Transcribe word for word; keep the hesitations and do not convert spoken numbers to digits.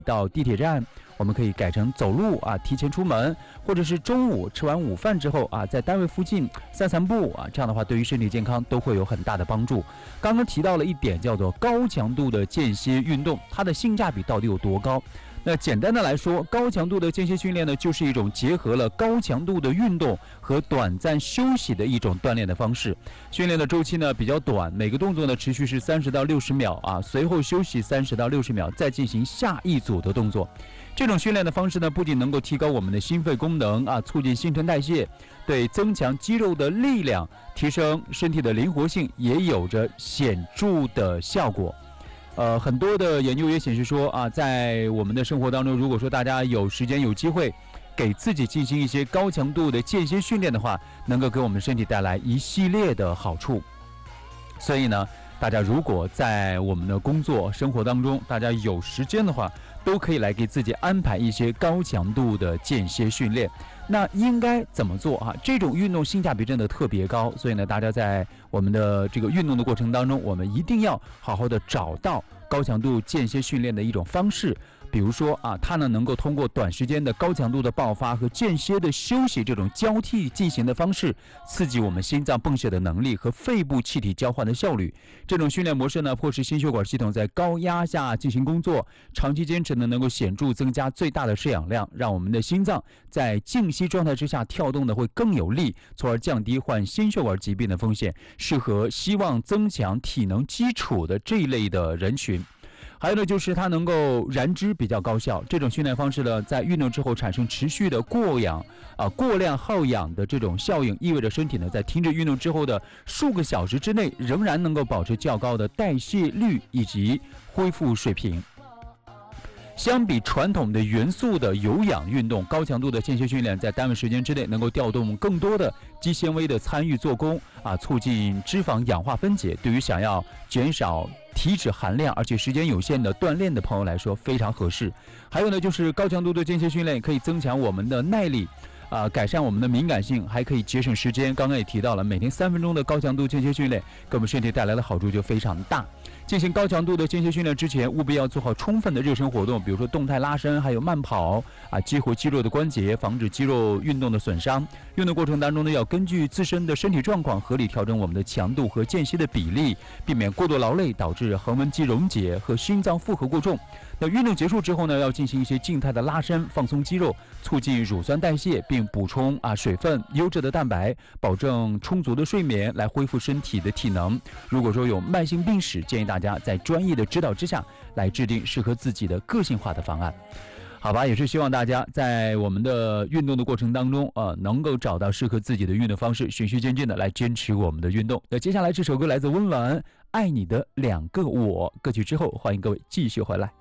到地铁站，我们可以改成走路啊，提前出门，或者是中午吃完午饭之后啊，在单位附近散散步啊，这样的话对于身体健康都会有很大的帮助。刚刚提到了一点叫做高强度的间歇运动，它的性价比到底有多高？那简单的来说，高强度的间歇训练呢，就是一种结合了高强度的运动和短暂休息的一种锻炼的方式。训练的周期呢比较短，每个动作呢持续是三十到六十秒啊，随后休息三十到六十秒，再进行下一组的动作。这种训练的方式呢，不仅能够提高我们的心肺功能啊，促进新陈代谢，对增强肌肉的力量、提升身体的灵活性也有着显著的效果。呃，很多的研究也显示说啊，在我们的生活当中，如果说大家有时间有机会，给自己进行一些高强度的间歇训练的话，能够给我们身体带来一系列的好处。所以呢，大家如果在我们的工作生活当中，大家有时间的话，都可以来给自己安排一些高强度的间歇训练。那应该怎么做啊？这种运动性价比真的特别高，所以呢，大家在我们的这个运动的过程当中，我们一定要好好的找到高强度间歇训练的一种方式。比如说啊，它呢能够通过短时间的高强度的爆发和间歇的休息这种交替进行的方式，刺激我们心脏泵血的能力和肺部气体交换的效率。这种训练模式呢，迫使心血管系统在高压下进行工作，长期坚持呢，能够显著增加最大的摄氧量，让我们的心脏在静息状态之下跳动的会更有力，从而降低患心血管疾病的风险，适合希望增强体能基础的这一类的人群。还有呢，就是它能够燃脂比较高效。这种训练方式呢，在运动之后产生持续的过氧啊、过量耗氧的这种效应，意味着身体呢在停止运动之后的数个小时之内，仍然能够保持较高的代谢率以及恢复水平。相比传统的元素的有氧运动，高强度的间歇训练在单位时间之内能够调动更多的肌纤维的参与做工啊，促进脂肪氧化分解。对于想要减少体脂含量而且时间有限的锻炼的朋友来说非常合适。还有呢，就是高强度的间歇训练可以增强我们的耐力啊、呃，改善我们的敏感性，还可以节省时间。刚刚也提到了，每天三分钟的高强度间歇训练给我们身体带来的好处就非常大。进行高强度的间歇训练之前，务必要做好充分的热身活动，比如说动态拉伸，还有慢跑啊，激活肌肉的关节，防止肌肉运动的损伤。运动过程当中呢，要根据自身的身体状况，合理调整我们的强度和间歇的比例，避免过度劳累导致横纹肌溶解和心脏负荷过重。那运动结束之后呢，要进行一些静态的拉伸，放松肌肉，促进乳酸代谢，并补充啊水分、优质的蛋白，保证充足的睡眠，来恢复身体的体能。如果说有慢性病史，建议大家在专业的指导之下来制定适合自己的个性化的方案。好吧，也是希望大家在我们的运动的过程当中呃，能够找到适合自己的运动方式，循序渐进的来坚持我们的运动。那接下来这首歌来自温岚，爱你的两个我，歌曲之后欢迎各位继续回来。